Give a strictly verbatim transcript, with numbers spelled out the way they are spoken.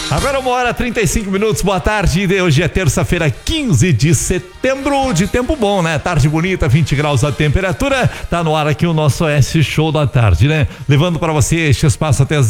Agora uma hora e trinta e cinco minutos, boa tarde. Hoje é terça-feira, quinze de setembro, de tempo bom, né? Tarde bonita, vinte graus a temperatura. Tá no ar aqui o nosso S Show da tarde, né? Levando para você este espaço até as